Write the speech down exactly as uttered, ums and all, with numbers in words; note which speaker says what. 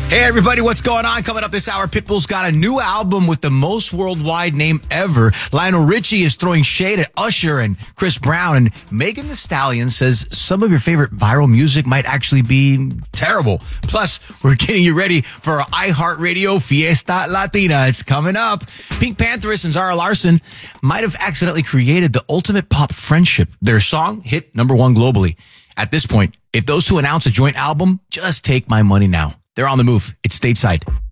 Speaker 1: Hey everybody, what's going on? Coming up this hour, Pitbull's got a new album with the most worldwide name ever. Lionel Richie is throwing shade at Usher and Chris Brown, and Megan Thee Stallion says some of your favorite viral music might actually be terrible. Plus, we're getting you ready for our iHeartRadio Fiesta Latina. It's coming up. Pink Pantheress and Zara Larsson might have accidentally created the ultimate pop friendship. Their song hit number one globally. At this point, if those two announce a joint album, just take my money now. They're on the move. It's Stateside.